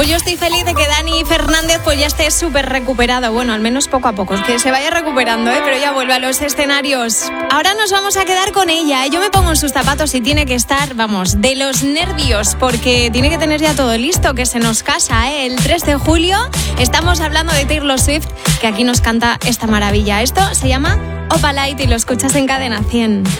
Pues yo estoy feliz de que Dani Fernández pues ya esté súper recuperado. Bueno, al menos poco a poco, que se vaya recuperando, pero ya vuelve a los escenarios. Ahora nos vamos a quedar con ella. Yo me pongo en sus zapatos y tiene que estar, vamos, de los nervios, porque tiene que tener ya todo listo, que se nos casa, el 3 de julio. Estamos hablando de Taylor Swift, que aquí nos canta esta maravilla. Esto se llama Opalite y lo escuchas en Cadena 100.